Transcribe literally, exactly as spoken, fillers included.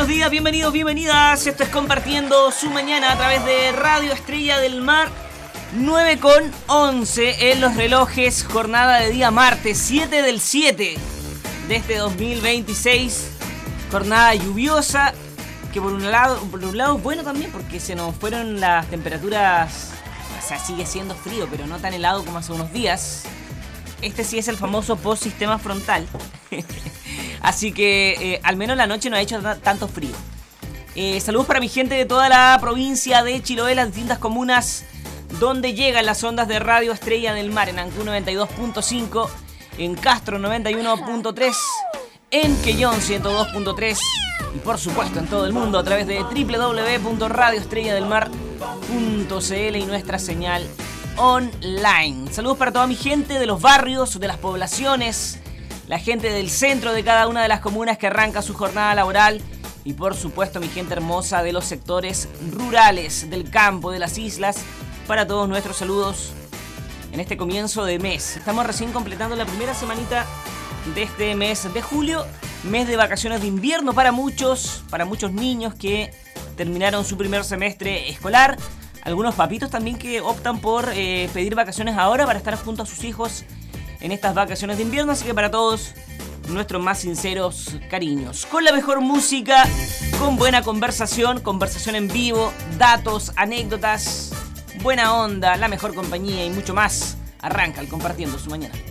días, bienvenidos, bienvenidas. Esto es Compartiendo su Mañana a través de Radio Estrella del Mar. nueve con once en los relojes, jornada de día martes, siete del siete de este dos mil veintiséis. Jornada lluviosa, que por un lado, por un lado es bueno también porque se nos fueron las temperaturas. O sea, sigue siendo frío, pero no tan helado como hace unos días. Este sí es el famoso post-sistema frontal. Así que eh, al menos la noche no ha hecho t- tanto frío. Eh, saludos para mi gente de toda la provincia de Chiloé, las distintas comunas donde llegan las ondas de Radio Estrella del Mar. En Ancud noventa y dos punto cinco, en Castro noventa y uno punto tres, en Quellón ciento dos punto tres y por supuesto en todo el mundo a través de doble u doble u doble u punto radio estrella del mar punto c l y nuestra señal online. Saludos para toda mi gente de los barrios, de las poblaciones, la gente del centro de cada una de las comunas que arranca su jornada laboral y por supuesto mi gente hermosa de los sectores rurales, del campo, de las islas. Para todos nuestros saludos en este comienzo de mes. Estamos recién completando la primera semanita de este mes de julio, mes de vacaciones de invierno para muchos, para muchos niños que terminaron su primer semestre escolar. Algunos papitos también que optan por eh, pedir vacaciones ahora para estar junto a sus hijos en estas vacaciones de invierno. Así que para todos, nuestros más sinceros cariños. Con la mejor música, con buena conversación, conversación en vivo, datos, anécdotas, buena onda, la mejor compañía y mucho más. Arranca el Compartiendo su Mañana.